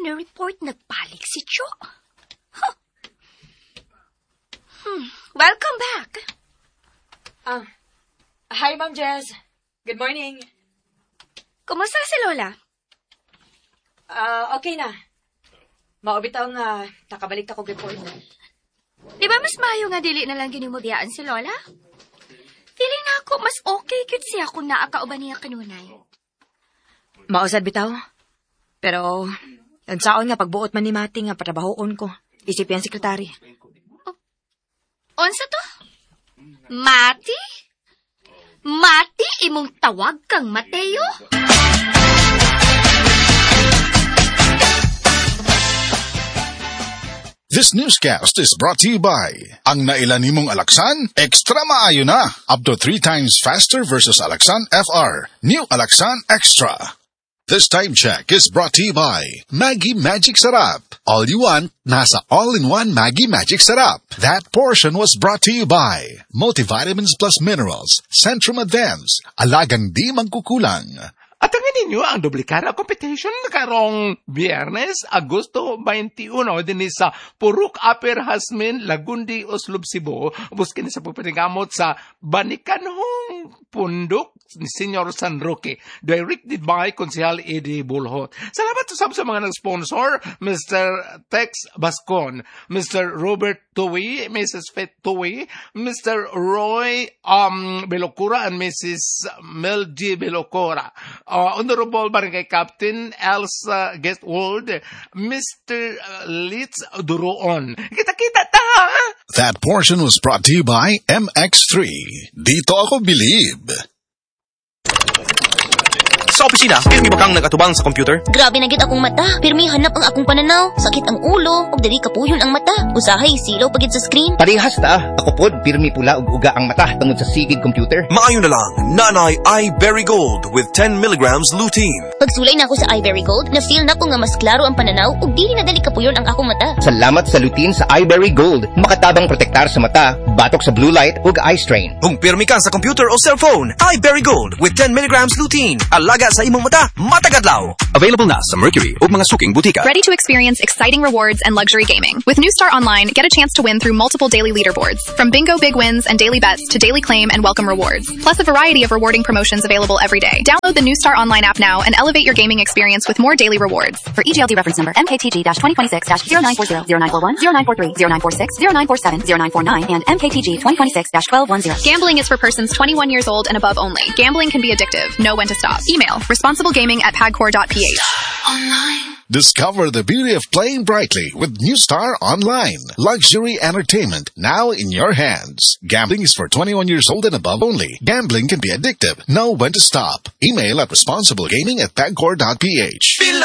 Na-report nagbalik si Jo. Huh. Welcome back. Hi, Ma'am Jess. Good morning. Kumusta si Lola? Okay na. Maubitaw nga, nakabalik ako report na. Di ba mas mayo nga dili na lang ginumubiyaan si Lola? Feeling na ako mas okay kit siya kung naakauban niya kanunay. Mausad bitaw. Pero, nagsaon nga pagbuot man ni Mati nga patrabahoon ko. Isip yan sekretary. Onsa to? Mati? Mati, imong tawag kang Mateo? This newscast is brought to you by ang nailan nimong Alaksan, extra maayo na. Up to 3 times faster versus Alaksan FR. New Alaksan Extra. This time check is brought to you by Maggie Magic Sarap. All you want, nasa all-in-one Maggie Magic Sarap. That portion was brought to you by Multivitamins Plus Minerals, Centrum Advance, alagang di mangkukulang. At ang ninyo ang Dublicana Competition karong Biyernes, Agosto 21 din sa Purok Upper Hasmin, Lagundi, Oslob, Cebu. Buskin sa pupiningamot sa Banikanhong Pundok ni Senyor San Roque. Directed by Konsehal Eddie Bulhot. Salamat sa mga nag-sponsor, Mr. Tex Bascon, Mr. Robert Tuwi, Mrs. Fet Tuwi, Mr. Roy Belocura, and Mrs. Mel G. Belocura. Honorable Barangay Captain Elsa Guestwold, Mr. Litz Duroon. Kita-kita ta! That portion was brought to you by MX3. Dito ako believe. Sa opisina, pirmi ba kang nagatubang sa computer? Grabe na gid akong mata. Pirmi hanap ang akong pananaw. Sakit ang ulo, ug dili kapuyon ang mata. Usahay silaw pagid sa screen. Parehas ta. Ako pod pirmi pula ug uga ang mata tungod sa sigid computer. Maayo na lang, Nanay iBerry Gold with 10 milligrams lutein. Pagsulay na ako sa iBerry Gold, na-feel na ko nga mas klaro ang pananaw ug dili na dali kapuyon ang akong mata. Salamat sa lutein sa iBerry Gold. Makatabang protektar sa mata, batok sa blue light ug eye strain. Kung pirmi ka sa computer o cellphone, iBerry Gold with 10 milligrams lutein. Alaga sa imong mata, matagadlaw. Available na sa Mercury ug mga suking butika. Ready to experience exciting rewards and luxury gaming. With New Star Online, get a chance to win through multiple daily leaderboards. From bingo big wins and daily bets to daily claim and welcome rewards. Plus a variety of rewarding promotions available every day. Download the New Star Online app now and elevate your gaming experience with more daily rewards. For EGLD reference number MKTG-2026-0940, 0941, 0943, 0946, 0947, 0949, and MKTG 2026-1210. Gambling is for persons 21 years old and above only. Gambling can be addictive. Know when to stop. Email responsiblegaming@pagcor.ph. Online. Discover the beauty of playing brightly with New Star Online. Luxury entertainment now in your hands. Gambling is for 21 years old and above only. Gambling can be addictive. Know when to stop. Email at responsiblegaming@pagcor.ph.